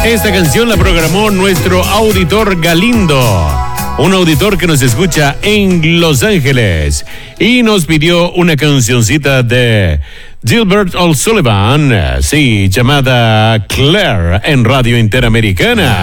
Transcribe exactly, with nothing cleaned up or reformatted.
Esta canción la programó nuestro auditor Galindo, un auditor que nos escucha en Los Ángeles, y nos pidió una cancioncita de Gilbert O'Sullivan, sí, llamada Claire, en Radio Interamericana.